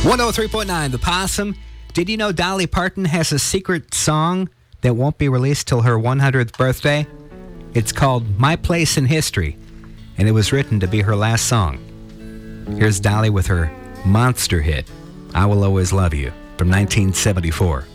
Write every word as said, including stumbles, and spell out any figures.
one oh three point nine, The Possum. Did you know Dolly Parton has a secret song that won't be released till her one hundredth birthday? It's called My Place in History, and it was written to be her last song. Here's Dolly with her monster hit, I Will Always Love You, from nineteen seventy-four.